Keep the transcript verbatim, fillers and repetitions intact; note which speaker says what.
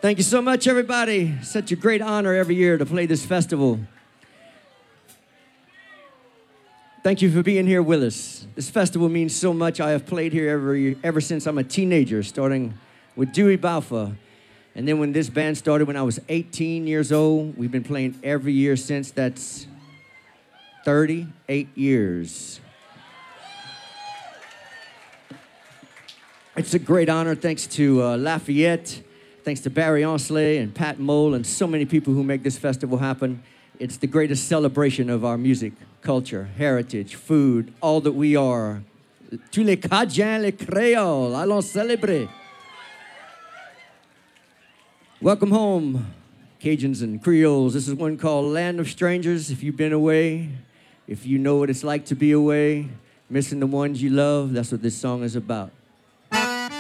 Speaker 1: Thank you so much, everybody. Such a great honor every year to play this festival. Thank you for being here with us. This festival means so much. I have played here every, ever since I'm a teenager, starting with Dewey Balfa. And then when this band started when I was eighteen years old, we've been playing every year since. That's thirty-eight years. It's a great honor. Thanks to uh, Lafayette, thanks to Barry Onsley and Pat Mole and so many people who make this festival happen. It's the greatest celebration of our music, culture, heritage, food, all that we are. Tous les Cajuns, les Créoles, allons célébrer. Welcome home, Cajuns and Creoles. This is one called Land of Strangers. If you've been away, if you know what it's like to be away, missing the ones you love, that's what this song is about.